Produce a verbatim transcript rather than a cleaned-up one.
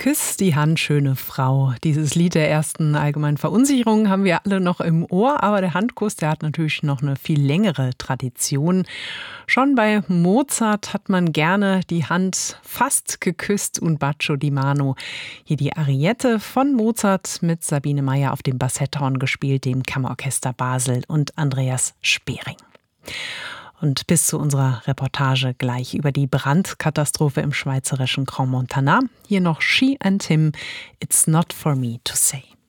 Küss die Hand, schöne Frau. Dieses Lied der ersten allgemeinen Verunsicherung haben wir alle noch im Ohr, aber der Handkuss, der hat natürlich noch eine viel längere Tradition. Schon bei Mozart hat man gerne die Hand fast geküsst und Bacio di Mano. Hier die Ariette von Mozart mit Sabine Meyer auf dem Bassetthorn gespielt, dem Kammerorchester Basel und Andreas Spering. Und bis zu unserer Reportage gleich über die Brandkatastrophe im schweizerischen Crans-Montana. Hier noch She and Him, It's Not For Me To Say.